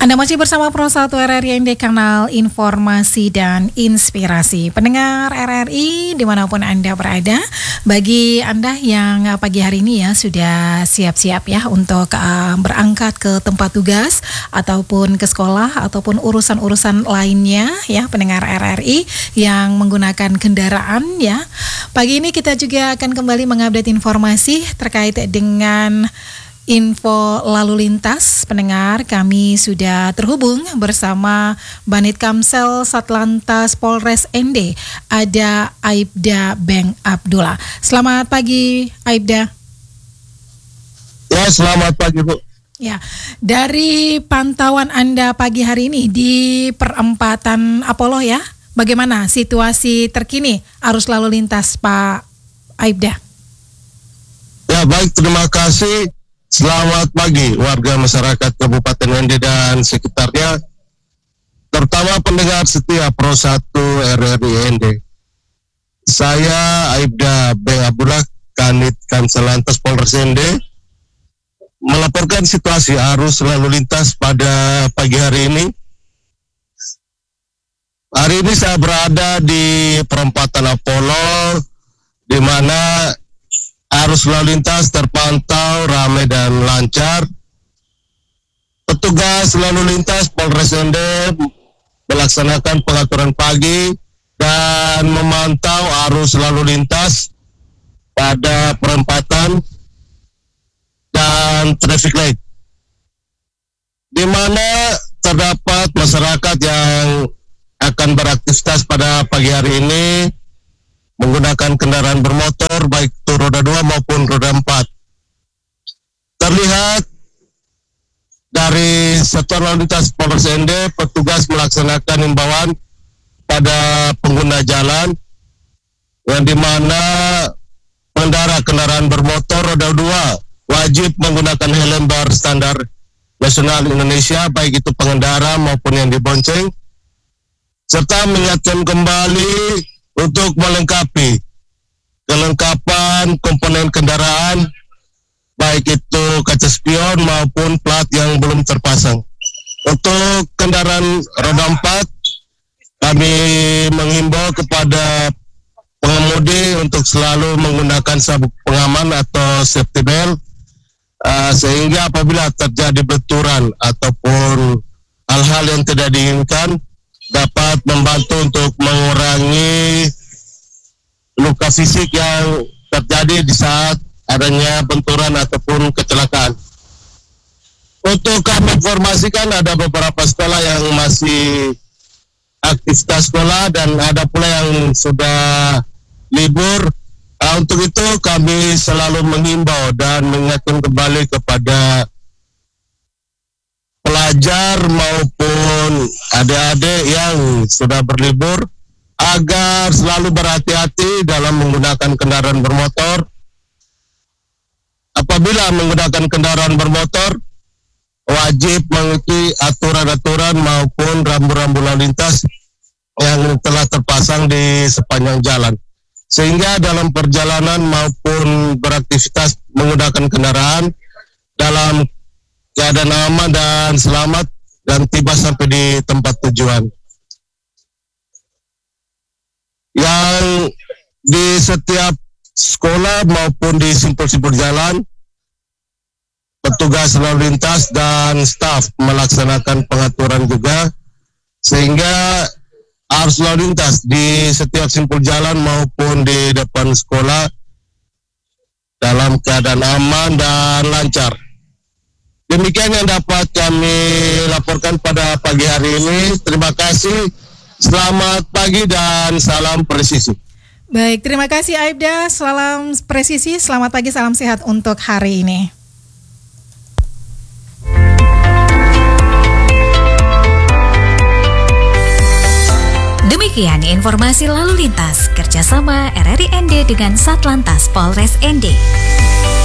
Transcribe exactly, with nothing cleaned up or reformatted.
Anda masih bersama Pro satu R R I N D, kanal informasi dan inspirasi. Pendengar R R I dimanapun Anda berada, bagi Anda yang pagi hari ini ya sudah siap-siap ya untuk uh, berangkat ke tempat tugas ataupun ke sekolah ataupun urusan-urusan lainnya ya, pendengar R R I yang menggunakan kendaraan ya. Pagi ini kita juga akan kembali mengupdate informasi terkait dengan info lalu lintas. Pendengar, kami sudah terhubung bersama Banit Kamsel Satlantas Polres N D, ada Aibda Beng Abdullah. Selamat pagi, Aibda. Ya, selamat pagi, Bu. Ya, dari pantauan Anda pagi hari ini di perempatan Apollo ya, bagaimana situasi terkini arus lalu lintas, Pak Aibda? Ya, baik, terima kasih. Selamat pagi warga masyarakat Kabupaten N D dan sekitarnya, terutama pendengar setia Pro satu R R I N D. Saya Aibda Beng Abdullah, Kanit Kanselantas Polres N D, melaporkan situasi arus lalu lintas pada pagi hari ini. Hari ini saya berada di perempatan Apollo, di mana arus lalu lintas terpantau ramai dan lancar. Petugas lalu lintas Polres N D melaksanakan pengaturan pagi dan memantau arus lalu lintas pada perempatan dan traffic light, di mana terdapat masyarakat yang akan beraktivitas pada pagi hari ini menggunakan kendaraan bermotor, baik itu roda dua maupun roda empat. Terlihat dari Satuan Lalu Lintas Polres N D, petugas melaksanakan himbauan pada pengguna jalan, yang dimana pengendara kendaraan bermotor roda dua wajib menggunakan helm berstandar nasional Indonesia, baik itu pengendara maupun yang dibonceng, serta mengingatkan kembali untuk melengkapi kelengkapan komponen kendaraan, baik itu kaca spion maupun plat yang belum terpasang. Untuk kendaraan roda empat, kami menghimbau kepada pengemudi untuk selalu menggunakan sabuk pengaman atau safety belt, uh, sehingga apabila terjadi benturan ataupun hal-hal yang tidak diinginkan, dapat membantu untuk mengurangi luka fisik yang terjadi di saat adanya benturan ataupun kecelakaan. Untuk kami informasikan, ada beberapa sekolah yang masih aktivitas sekolah dan ada pula yang sudah libur. Nah, untuk itu kami selalu menghimbau dan mengingatkan kembali kepada pelajar maupun adik-adik yang sudah berlibur agar selalu berhati-hati dalam menggunakan kendaraan bermotor. Apabila menggunakan kendaraan bermotor, wajib mengikuti aturan-aturan maupun rambu-rambu lalu lintas yang telah terpasang di sepanjang jalan, sehingga dalam perjalanan maupun beraktivitas menggunakan kendaraan dalam keadaan aman dan selamat dan tiba sampai di tempat tujuan. Yang di setiap sekolah maupun di simpul-simpul jalan, petugas lalu lintas dan staf melaksanakan pengaturan juga, sehingga arus lalu lintas di setiap simpul jalan maupun di depan sekolah dalam keadaan aman dan lancar. Demikian yang dapat kami laporkan pada pagi hari ini. Terima kasih, selamat pagi dan salam presisi. Baik, terima kasih Aibda, salam presisi, selamat pagi, salam sehat untuk hari ini. Demikian informasi lalu lintas kerjasama R R I N D dengan Satlantas Polres N D.